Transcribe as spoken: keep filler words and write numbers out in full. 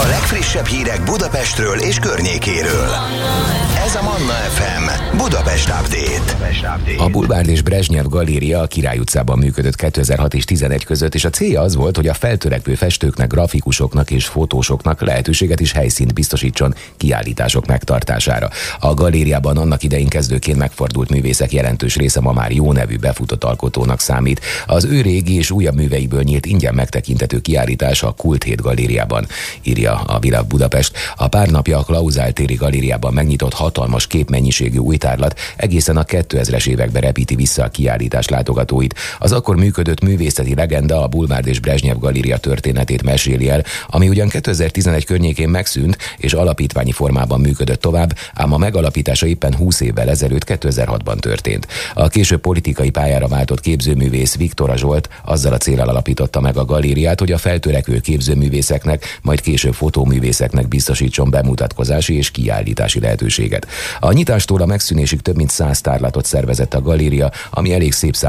A legfrissebb hírek Budapestről és környékéről. Ez a Manna ef em Budapest Update. A Bulvárd és Brezsnyev galéria a Király utcában működött kétezer-hat és tizenegy között, és a célja az volt, hogy a feltörekvő festőknek, grafikusoknak és fotósoknak lehetőséget és helyszínt biztosítson kiállítások megtartására. A galériában annak idején kezdőként megfordult művészek jelentős része ma már jó nevű befutott alkotónak számít. Az ő régi és újabb műveiből nyílt ingyen megtekintető kiállítás a Kulthét galériában, írja a Világ Budapest. A pár napja a Klauzál téri galériában megnyitott hatalmas képmennyiségű új tárlat egészen a kétezres évekbe repíti vissza a kiállítás látogatóit. Az akkor működött művészeti legenda a Bulvárd és Brezsnyev galéria történetét meséli el, ami ugyan kétezer-tizenegy környékén megszűnt és alapítványi formában működött tovább, ám a megalapítása éppen húsz évvel ezelőtt kétezer-hatban történt. A később politikai pályára váltott képzőművész Viktora Zsolt azzal a céllal alapította meg a galériát, hogy a feltörekvő képzőművészeknek, majd később fotóművészeknek biztosítson bemutatkozási és kiállítási lehetőséget. A nyitástól a megszűnésig több mint száz tárlatot szervezett a galéria, ami elég szép szám